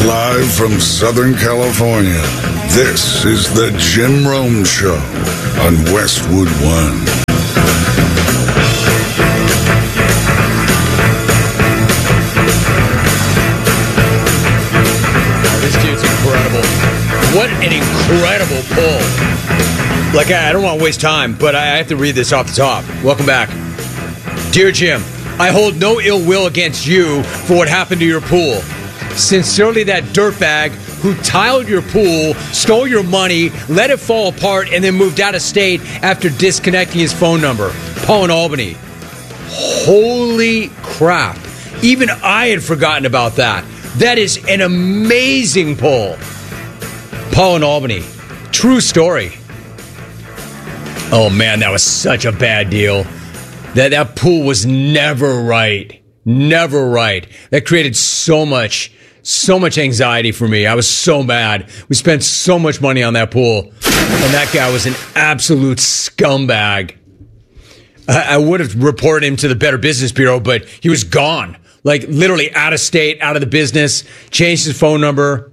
Live from Southern California, this is the Jim Rome Show on Westwood One. This dude's incredible. What an incredible pull. Like, I don't want to waste time, but I have to read this off the top. Welcome back. Dear Jim, I hold no ill will against you for what happened to your pool. Sincerely, that dirtbag who tiled your pool, stole your money, let it fall apart, and then moved out of state after disconnecting his phone number. Paul in Albany. Holy crap. Even I had forgotten about that. That is an amazing pull. Paul in Albany. True story. Oh, man, that was such a bad deal. That pool was never right. Never right. That created so much anxiety for me. I was so mad. We spent so much money on that pool. And that guy was an absolute scumbag. I would have reported him to the Better Business Bureau, but he was gone. Like, literally out of state, out of the business, changed his phone number.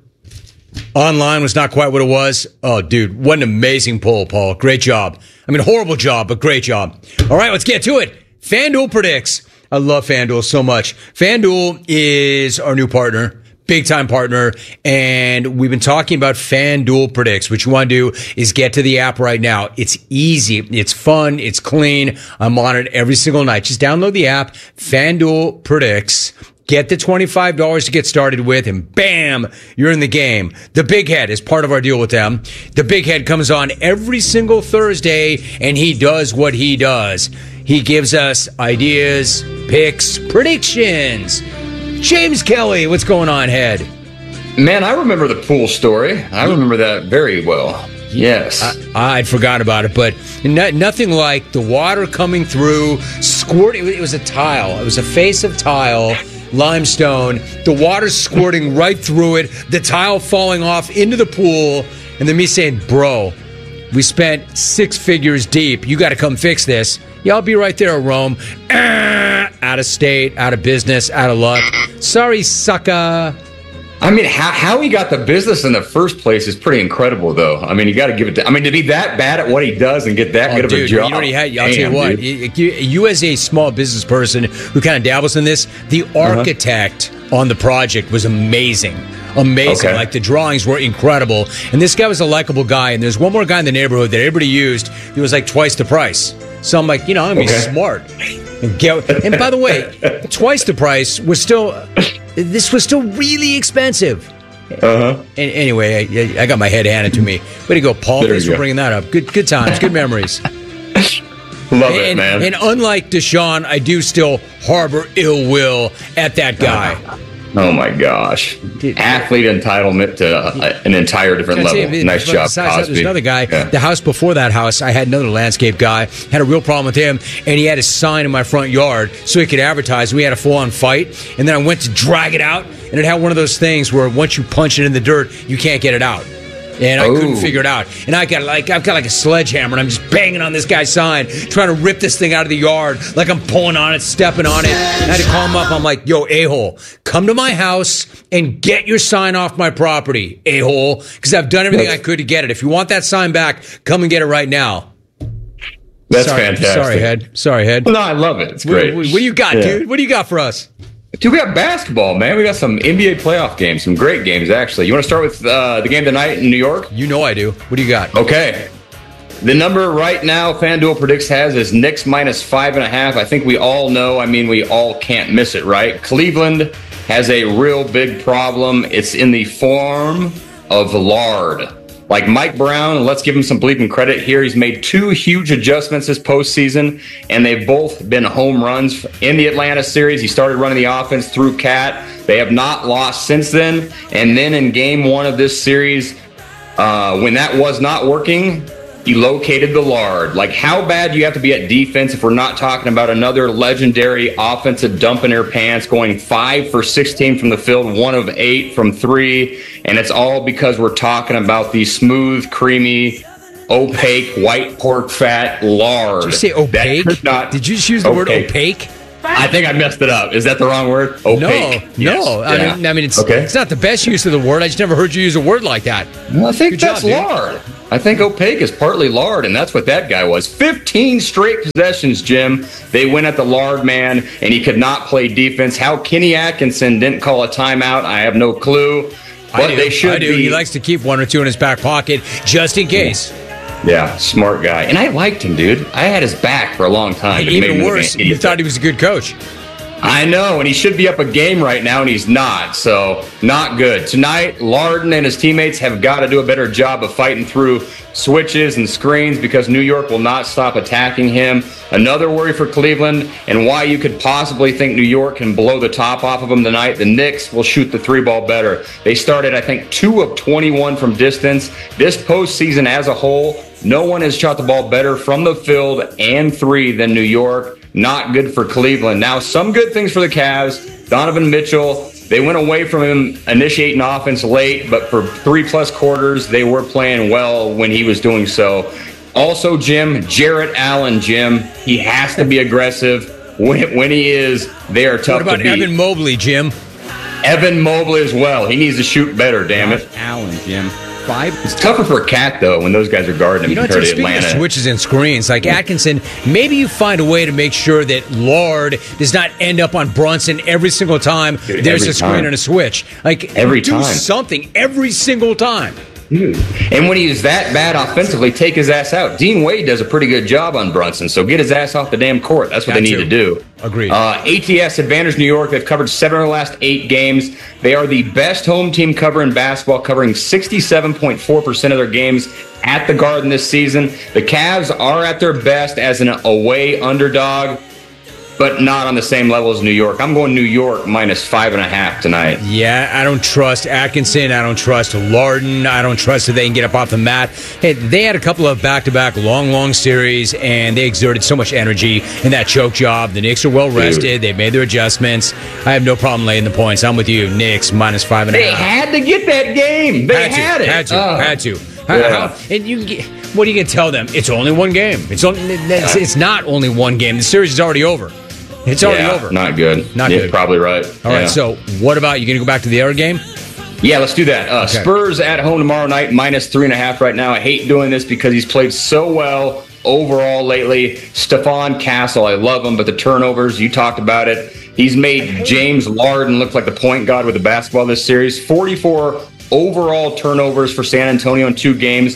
Online was not quite what it was. Oh, dude, what an amazing pull, Paul. Great job. I mean, horrible job, but great job. All right, let's get to it. FanDuel predicts. I love FanDuel so much. FanDuel is our new partner, big-time partner, and we've been talking about FanDuel Predicts. What you want to do is get to the app right now. It's easy. It's fun. It's clean. I'm on it every single night. Just download the app, FanDuel Predicts. Get the $25 to get started with, and bam, you're in the game. The Big Head is part of our deal with them. The Big Head comes on every single Thursday, and he does what he does. He gives us ideas, picks, predictions. James Kelly, what's going on, Head? Man, I remember the pool story. I remember that very well. Yes. I'd forgotten about it, but nothing like the water coming through, squirting. It was a tile. It was a face of tile. Limestone, the water squirting right through it, the tile falling off into the pool, and then me saying, bro, we spent 6 figures deep. You got to come fix this. Yeah, I'll be right there, Rome. Out of state, out of business, out of luck. Sorry, sucker. I mean, how he got the business in the first place is pretty incredible, though. I mean, you got to give it to... I mean, to be that bad at what he does and get that good of a job... You already had... I'll tell you what. You as a small business person who kind of dabbles in this, the architect on the project was amazing. Amazing. Okay. Like, the drawings were incredible. And this guy was a likable guy. And there's one more guy in the neighborhood that everybody used. He was like twice the price. So I'm like, I'm going to be smart. And by the way, twice the price was still... This was still really expensive. Anyway, I got my head handed to me. Way to go, Paul. Thanks for bringing that up. Good times, good memories. Love it, man. And unlike Deshaun, I do still harbor ill will at that guy. Oh, my gosh. Athlete entitlement to an entire different level. Nice job, Cosby. There's another guy. Yeah. The house before that house, I had another landscape guy. Had a real problem with him, and he had his sign in my front yard so he could advertise. We had a full-on fight, and then I went to drag it out, and it had one of those things where once you punch it in the dirt, you can't get it out. And I couldn't figure it out. And I've got like a sledgehammer, and I'm just banging on this guy's sign, trying to rip this thing out of the yard, like I'm pulling on it, stepping on it. And I had to call him up. I'm like, yo, a-hole, come to my house and get your sign off my property, a-hole, because I've done everything I could to get it. If you want that sign back, come and get it right now. That's fantastic. Sorry, Head. No, I love it. It's great. What do you got, dude? What do you got for us? Dude, we got basketball, man. We got some NBA playoff games, some great games, actually. You want to start with the game tonight in New York? You know I do. What do you got? Okay. The number right now FanDuel Predicts has is Knicks minus 5.5. I think we all know. We all can't miss it, right? Cleveland has a real big problem. It's in the form of lard. Like Mike Brown, let's give him some bleeping credit here. He's made 2 huge adjustments this postseason, and they've both been home runs. In the Atlanta series, he started running the offense through Cat. They have not lost since then. And then in game 1 of this series, when that was not working, he located the lard. Like, how bad do you have to be at defense if we're not talking about another legendary offensive dump in their pants, going 5 for 16 from the field, 1 of 8 from 3, and it's all because we're talking about the smooth, creamy, opaque, white pork fat lard. Did you say opaque? Did you just use the word opaque? I think I messed it up. Is that the wrong word? Opaque. No. Yes. I mean, it's not the best use of the word. I just never heard you use a word like that. Well, I think Good that's job, lard. I think opaque is partly lard, and that's what that guy was. 15 straight possessions, Jim. They went at the lard man, and he could not play defense. How Kenny Atkinson didn't call a timeout, I have no clue. But they should be. He likes to keep one or two in his back pocket just in case. Yeah, smart guy. And I liked him, dude. I had his back for a long time. And even worse, you thought he was a good coach. I know, and he should be up a game right now, and he's not, so not good. Tonight, Larden and his teammates have got to do a better job of fighting through switches and screens because New York will not stop attacking him. Another worry for Cleveland, and why you could possibly think New York can blow the top off of them tonight. The Knicks will shoot the three ball better. They started, I think, 2 of 21 from distance. This postseason as a whole, no one has shot the ball better from the field and three than New York. Not good for Cleveland. Now, some good things for the Cavs. Donovan Mitchell, they went away from him initiating offense late, but for 3+ quarters, they were playing well when he was doing so. Also, Jim, Jarrett Allen, Jim, he has to be aggressive. When he is, they are tough to beat. What about Evan Mobley, Jim? Evan Mobley as well. He needs to shoot better, damn it. Allen, Jim. 5. It's tougher for Cat, though, when those guys are guarding him compared to Atlanta. Speaking of switches and screens, like Atkinson, maybe you find a way to make sure that Lard does not end up on Brunson every single time there's a screen and a switch. Like, do something every single time. Dude. And when he's that bad offensively, take his ass out. Dean Wade does a pretty good job on Brunson, so get his ass off the damn court. That's what they need to do. Agreed. ATS advantage New York. They've covered 7 of the last 8 games. They are the best home team cover in basketball, covering 67.4% of their games at the Garden this season. The Cavs are at their best as an away underdog, but not on the same level as New York. I'm going New York minus 5.5 tonight. Yeah, I don't trust Atkinson. I don't trust Larden. I don't trust that they can get up off the mat. Hey, they had a couple of back-to-back long series, and they exerted so much energy in that choke job. The Knicks are well-rested. They've made their adjustments. I have no problem laying the points. I'm with you. Knicks minus 5.5. They had to get that game. They had it. Had to. Yeah. And what are you going to tell them? It's only one game. It's not only one game. The series is already over. It's already over. Not good. Not good. Probably right. All right, so what about, you going to go back to the other game? Yeah, let's do that. Spurs at home tomorrow night, minus 3.5 right now. I hate doing this because he's played so well overall lately. Stephon Castle, I love him, but the turnovers, you talked about it. He's made James Larden look like the point guard with the basketball this series. 44 overall turnovers for San Antonio in 2 games.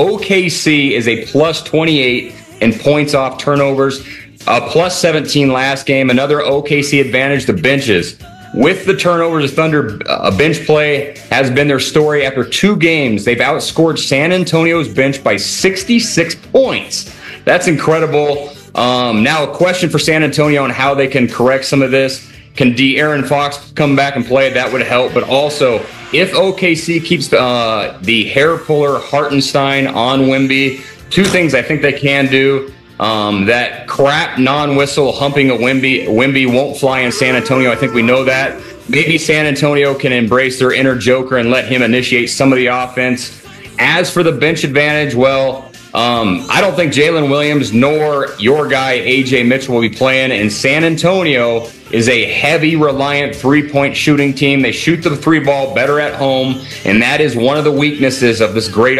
OKC is a plus 28 in points off turnovers. Plus 17 last game. Another OKC advantage, the benches. With the turnovers, the Thunder bench play has been their story. After 2 games, they've outscored San Antonio's bench by 66 points. That's incredible. Now, a question for San Antonio on how they can correct some of this. Can De'Aaron Fox come back and play? That would help. But also, if OKC keeps the hair puller Hartenstein on Wemby, 2 things I think they can do. That crap non-whistle humping a Wemby won't fly in San Antonio. I think we know that. Maybe San Antonio can embrace their inner joker and let him initiate some of the offense. As for the bench advantage, well, I don't think Jalen Williams nor your guy A.J. Mitchell will be playing. And San Antonio is a heavy reliant 3-point shooting team. They shoot the 3 ball better at home, and that is one of the weaknesses of this great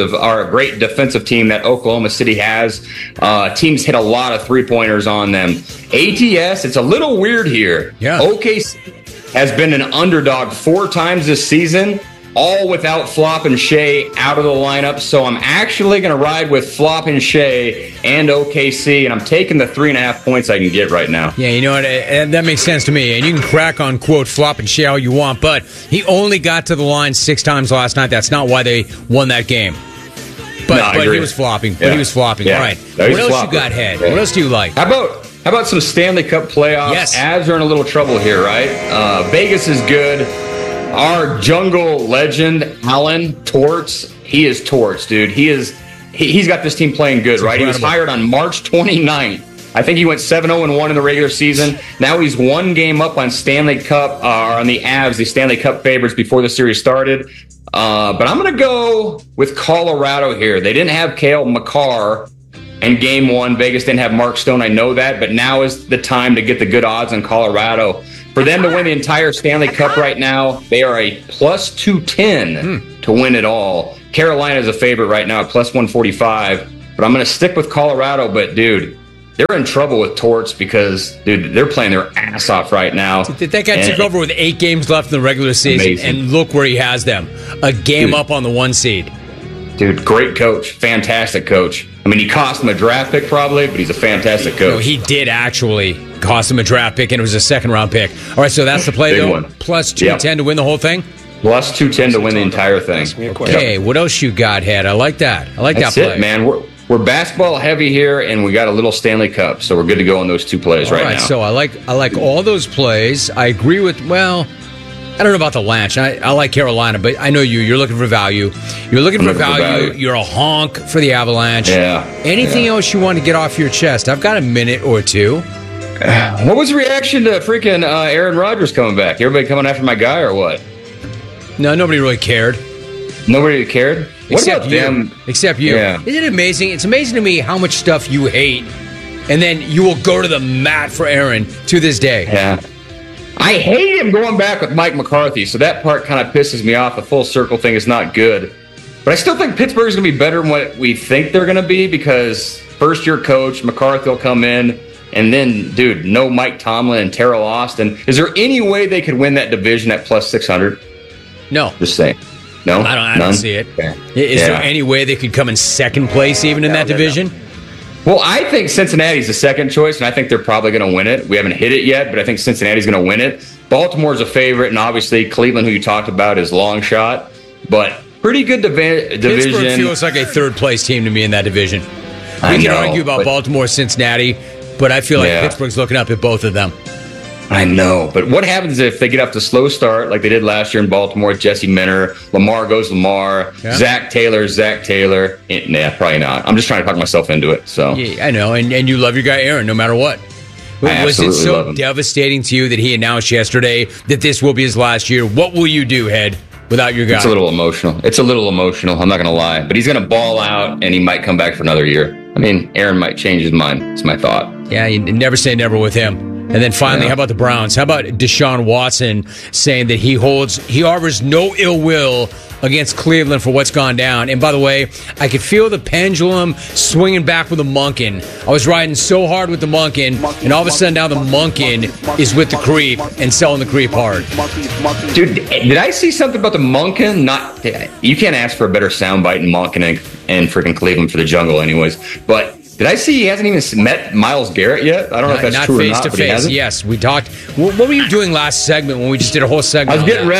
great defensive team that Oklahoma City has. Teams hit a lot of 3-pointers on them. ATS, it's a little weird here. Yeah. OKC has been an underdog 4 times this season, all without Flop and Shea out of the lineup. So I'm actually going to ride with Flop and Shea and OKC, and I'm taking the 3.5 points I can get right now. Yeah, you know what? That makes sense to me. And you can crack on, quote, Flop and Shea all you want, but he only got to the line 6 times last night. That's not why they won that game. But he was flopping. Yeah. He was flopping. Yeah. All right. No, what else flopping. you got, Head? Yeah. What else do you like? How about some Stanley Cup playoffs? Yes. Avs are in a little trouble here, right? Vegas is good. Our jungle legend, Alan Torts, he is Torts, dude. He's got this team playing good, right? Incredible. He was hired on March 29th. I think he went 7-0-1 in the regular season. Now he's 1 game up on Stanley Cup, on the Avs, the Stanley Cup favorites before the series started. But I'm going to go with Colorado here. They didn't have Cale Makar, And game one, Vegas didn't have Mark Stone. I know that, but now is the time to get the good odds on Colorado. For them to win the entire Stanley Cup right now, they are a plus 210 to win it all. Carolina is a favorite right now at plus 145, but I'm going to stick with Colorado. But, dude, they're in trouble with Torts because, dude, they're playing their ass off right now. That guy took over with 8 games left in the regular season, amazing. And look where he has them. A game up on the 1 seed. Dude, great coach. Fantastic coach. I mean, he cost him a draft pick probably, but he's a fantastic coach. No, he did actually cost him a draft pick, and it was a second-round pick. All right, so that's the play, Big though. one. Plus 210 to win the whole thing? Plus 210 to win the entire thing. Okay, what else you got, Head? I like that. I like That's that play. it, man. We're basketball heavy here, and we got a little Stanley Cup, so we're good to go on those 2 plays right now. So I like all those plays. I agree with, well, I don't know about the Lanch. I like Carolina, but I know you're looking for value. You're looking for value. You're a honk for the Avalanche. Yeah. Anything else you want to get off your chest? I've got a minute or two. What was the reaction to freaking Aaron Rodgers coming back? Everybody coming after my guy or what? No, nobody really cared. Nobody cared? What Except about you. them? Except you. Yeah. Isn't it amazing? It's amazing to me how much stuff you hate, and then you will go to the mat for Aaron to this day. Yeah. I hate him going back with Mike McCarthy, so that part kind of pisses me off. The full circle thing is not good. But I still think Pittsburgh's going to be better than what we think they're going to be because first-year coach, McCarthy will come in, and then, dude, no Mike Tomlin and Terrell Austin. Is there any way they could win that division at plus 600? No. Just saying. No? I don't see it. Okay. Is there any way they could come in second place even in that division? Well, I think Cincinnati's the second choice, and I think they're probably going to win it. We haven't hit it yet, but I think Cincinnati's going to win it. Baltimore's a favorite, and obviously Cleveland, who you talked about, is long shot. But pretty good division. Pittsburgh feels like a third-place team to me in that division. We can argue about Baltimore, Cincinnati, but I feel like Pittsburgh's looking up at both of them. I know, but what happens if they get off to a slow start like they did last year in Baltimore with Jesse Minter, Lamar goes Lamar, Zach Taylor. Nah, probably not. I'm just trying to talk myself into it. So yeah, I know, and you love your guy Aaron no matter what. Was it so devastating to you that he announced yesterday that this will be his last year? What will you do, Head, without your guy? It's a little emotional. I'm not going to lie. But he's going to ball out, and he might come back for another year. I mean, Aaron might change his mind. It's my thought. Yeah, you never say never with him. And then finally, how about the Browns? How about Deshaun Watson saying that he harbors no ill will against Cleveland for what's gone down? And by the way, I could feel the pendulum swinging back with the Monken. I was riding so hard with the Monken, and all of a sudden now the Monken is with the creep and selling the creep hard. Dude, did I see something about the Monken? You can't ask for a better soundbite in Monken and freaking Cleveland for the jungle anyways. But did I see he hasn't even met Myles Garrett yet? I don't know if that's true or not. Not face to face. Yes, we talked. What were you doing last segment when we just did a whole segment? I was getting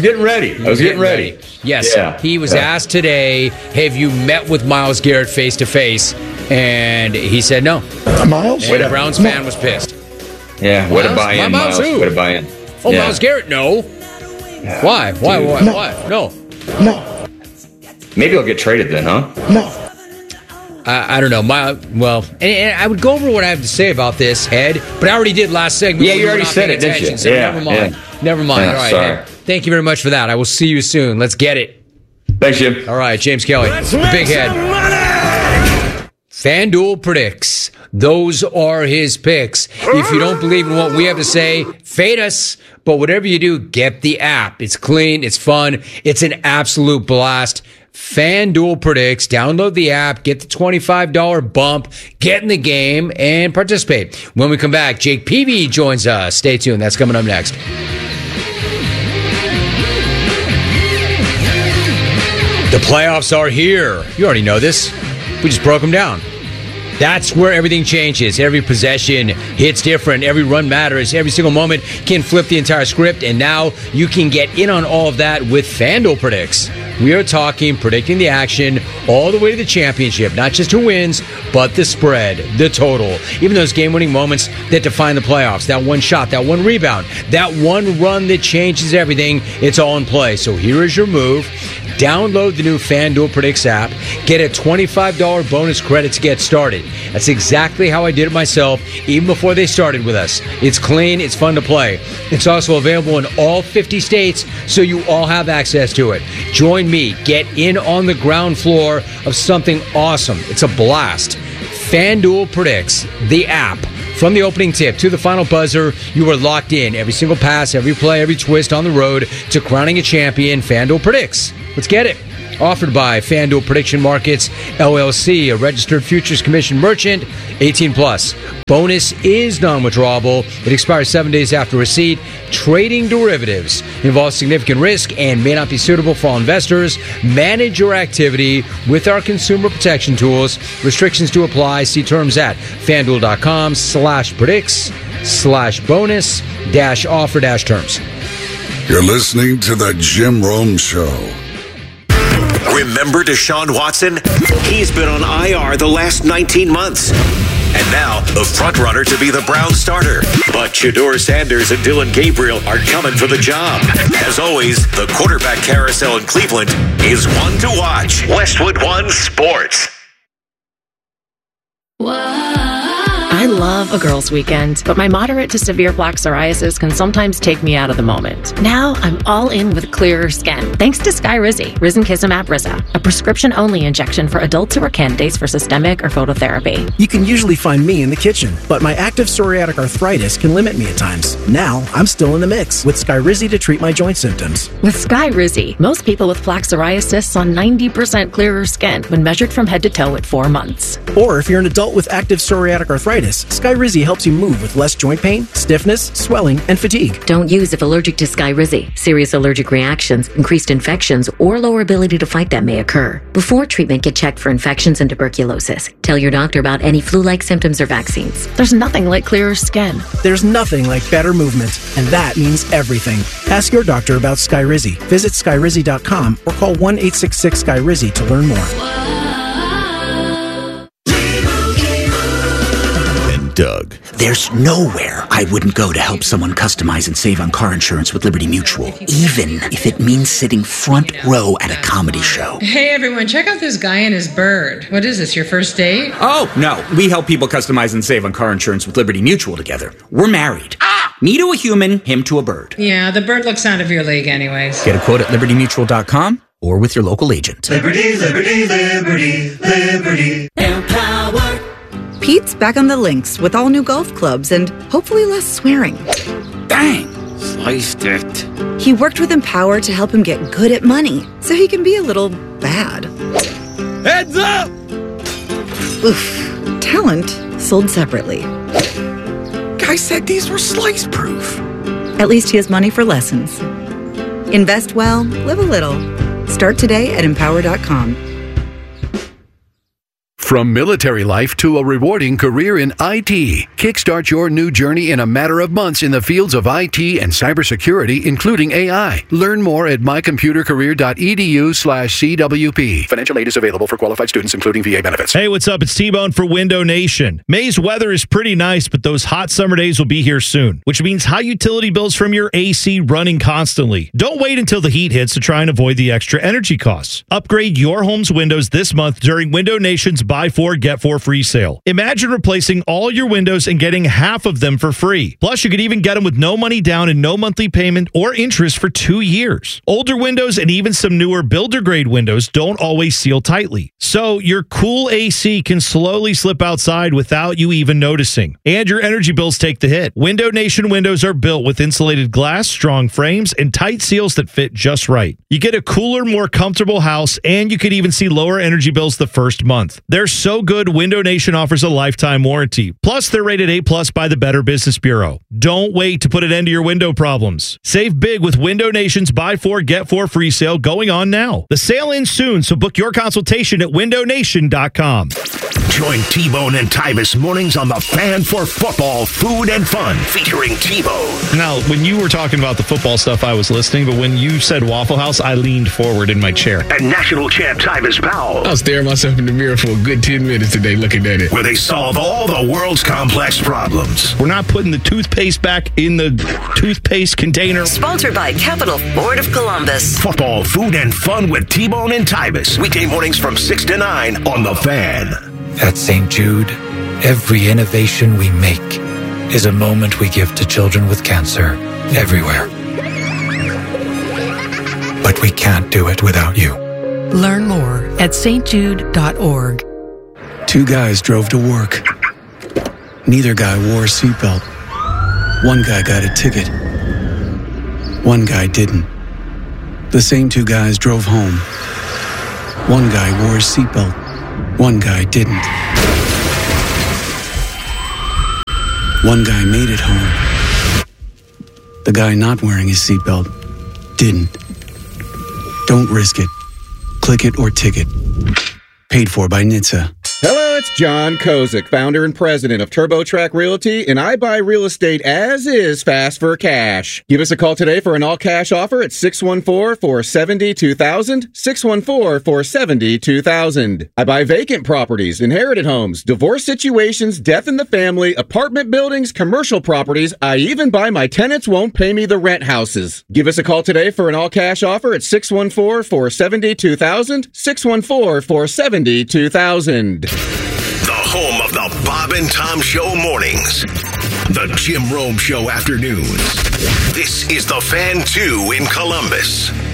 ready. Yes, he was asked today, have you met with Myles Garrett face to face? And he said no. Miles? And the Browns fan was pissed. Yeah, way to buy in, Miles. Way to buy in. Oh, yeah. Myles Garrett, no. Why? No. Maybe he'll get traded then, huh? No. I don't know. And I would go over what I have to say about this, Head, but I already did last segment. Yeah, you already said it, didn't you? So never mind. Never mind. All right, sorry. Head. Thank you very much for that. I will see you soon. Let's get it. Thanks, Jim. All right, James Kelly. Big Head. FanDuel predicts. Those are his picks. If you don't believe in what we have to say, fade us. But whatever you do, get the app. It's clean. It's fun. It's an absolute blast. FanDuel predicts. Download the app, get the $25 bump, get in the game, and participate. When we come back, Jake Peavy joins us. Stay tuned. That's coming up next. The playoffs are here. You already know this. We just broke them down. That's where everything changes. Every possession hits different. Every run matters. Every single moment can flip the entire script. And now you can get in on all of that with FanDuel Predicts. We are talking predicting the action all the way to the championship. Not just who wins, but the spread, the total. Even those game-winning moments that define the playoffs. That one shot, that one rebound, that one run that changes everything. It's all in play. So here is your move. Download the new FanDuel Predicts app. Get a $25 bonus credit to get started. That's exactly how I did it myself, even before they started with us. It's clean. It's fun to play. It's also available in all 50 states, so you all have access to it. Join me. Get in on the ground floor of something awesome. It's a blast. FanDuel Predicts, the app. From the opening tip to the final buzzer, you are locked in. Every single pass, every play, every twist on the road to crowning a champion. FanDuel Predicts. Let's get it. Offered by FanDuel Prediction Markets, LLC, a registered futures commission merchant, 18+. Bonus is non-withdrawable. It expires 7 days after receipt. Trading derivatives involves significant risk and may not be suitable for all investors. Manage your activity with our consumer protection tools. Restrictions do apply. See terms at FanDuel.com/predicts/bonus-offer-terms. You're listening to The Jim Rome Show. Remember Deshaun Watson? He's been on IR the last 19 months. And now, the front-runner to be the Browns starter. But Shedeur Sanders and Dylan Gabriel are coming for the job. As always, the quarterback carousel in Cleveland is one to watch. Westwood One Sports. I love a girls' weekend, but my moderate to severe plaque psoriasis can sometimes take me out of the moment. Now I'm all in with clearer skin, thanks to Skyrizi, Risankizumab Riza, a prescription-only injection for adults who are candidates for systemic or phototherapy. You can usually find me in the kitchen, but my active psoriatic arthritis can limit me at times. Now I'm still in the mix with Skyrizi to treat my joint symptoms. With Skyrizi, most people with plaque psoriasis saw 90% clearer skin when measured from head to toe at 4 months. Or if you're an adult with active psoriatic arthritis, Skyrizi helps you move with less joint pain, stiffness, swelling, and fatigue. Don't use if allergic to Skyrizi. Serious allergic reactions, increased infections, or lower ability to fight them may occur. Before treatment, get checked for infections and tuberculosis. Tell your doctor about any flu-like symptoms or vaccines. There's nothing like clearer skin. There's nothing like better movement, and that means everything. Ask your doctor about Skyrizi. Visit Skyrizi.com or call 1-866-SKYRIZI to learn more. Doug. There's nowhere I wouldn't go to help someone customize and save on car insurance with Liberty Mutual, even if it means sitting front row at a comedy show. Hey everyone, check out this guy and his bird. What is this, your first date? Oh, no. We help people customize and save on car insurance with Liberty Mutual together. We're married. Me to a human, him to a bird. Yeah, the bird looks out of your league anyways. Get a quote at libertymutual.com or with your local agent. Liberty, liberty, liberty, liberty. Empower. Pete's back on the links with all new golf clubs and hopefully less swearing. Dang! Sliced it. He worked with Empower to help him get good at money, so he can be a little bad. Heads up! Oof. Talent sold separately. Guy said these were slice-proof. At least he has money for lessons. Invest well, live a little. Start today at Empower.com. From military life to a rewarding career in IT, kickstart your new journey in a matter of months in the fields of IT and cybersecurity, including AI. Learn more at mycomputercareer.edu/CWP. Financial aid is available for qualified students, including VA benefits. Hey, what's up? It's T-Bone for Window Nation. May's weather is pretty nice, but those hot summer days will be here soon, which means high utility bills from your AC running constantly. Don't wait until the heat hits to try and avoid the extra energy costs. Upgrade your home's windows this month during Window Nation's Buy 4, Get 4 free sale. Imagine replacing all your windows and getting half of them for free. Plus, you could even get them with no money down and no monthly payment or interest for 2 years. Older windows and even some newer builder-grade windows don't always seal tightly. So your cool AC can slowly slip outside without you even noticing. And your energy bills take the hit. Window Nation windows are built with insulated glass, strong frames, and tight seals that fit just right. You get a cooler, more comfortable house, and you could even see lower energy bills the first month. They're so good, Window Nation offers a lifetime warranty. Plus, they're rated A+ by the Better Business Bureau. Don't wait to put an end to your window problems. Save big with Window Nation's Buy 4, Get 4 free sale going on now. The sale ends soon, so book your consultation at windownation.com. Join T-Bone and Tybus mornings on The Fan for football, food, and fun, featuring T-Bone. Now, when you were talking about the football stuff, I was listening, but when you said Waffle House, I leaned forward in my chair. And national champ Tybus Powell. I was staring myself in the mirror for a good 10 minutes today looking at it. Where they solve all the world's complex problems. We're not putting the toothpaste back in the toothpaste container. Sponsored by Capital Ford of Columbus. Football, food, and fun with T-Bone and Tybus. Weekday mornings from 6 to 9 on The Fan. At St. Jude, every innovation we make is a moment we give to children with cancer everywhere. But we can't do it without you. Learn more at stjude.org. Two guys drove to work. Neither guy wore a seatbelt. One guy got a ticket. One guy didn't. The same two guys drove home. One guy wore a seatbelt. One guy didn't. One guy made it home. The guy not wearing his seatbelt didn't. Don't risk it. Click it or ticket. Paid for by NHTSA. Hello, it's John Kozik, founder and president of TurboTrack Realty, and I buy real estate as is, fast for cash. Give us a call today for an all-cash offer at 614-470-2000, 614-470-2000. I buy vacant properties, inherited homes, divorce situations, death in the family, apartment buildings, commercial properties. I even buy my tenants won't pay me the rent houses. Give us a call today for an all-cash offer at 614-470-2000, 614-470-2000. The home of the Bob and Tom Show mornings. The Jim Rome Show afternoons. This is the Fan 2 in Columbus.